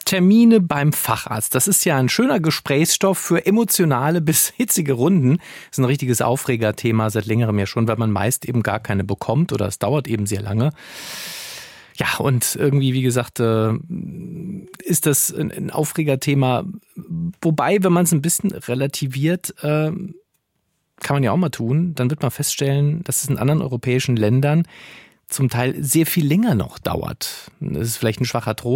Termine beim Facharzt. Das ist ja ein schöner Gesprächsstoff für emotionale bis hitzige Runden. Das ist ein richtiges Aufregerthema seit längerem ja schon, weil man meist eben gar keine bekommt oder es dauert eben sehr lange. Ja, und irgendwie, wie gesagt, ist das ein Aufregerthema. Wobei, wenn man es ein bisschen relativiert, kann man ja auch mal tun, dann wird man feststellen, dass es in anderen europäischen Ländern zum Teil sehr viel länger noch dauert. Das ist vielleicht ein schwacher Trost.